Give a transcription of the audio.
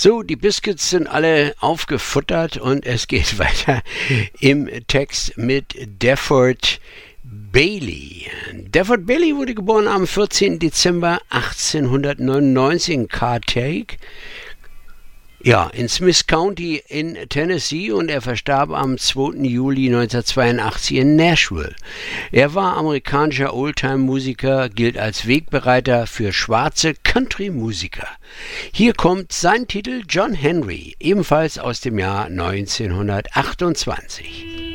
So, die Biscuits sind alle aufgefuttert und es geht weiter im Text mit Deford Bailey. Deford Bailey wurde geboren am 14. Dezember 1899 in Carthage, ja, in Smith County in Tennessee, und er verstarb am 2. Juli 1982 in Nashville. Er war amerikanischer Oldtime-Musiker, gilt als Wegbereiter für schwarze Country-Musiker. Hier kommt sein Titel John Henry, ebenfalls aus dem Jahr 1928.